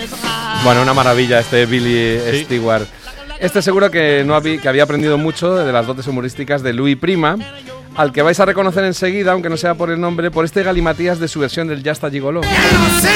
Bueno, una maravilla este Billy Stewart. Este seguro que había aprendido mucho de las dotes humorísticas de Louis Prima, al que vais a reconocer enseguida, aunque no sea por el nombre, por este galimatías de su versión del Ya está gigoló. Ya no sé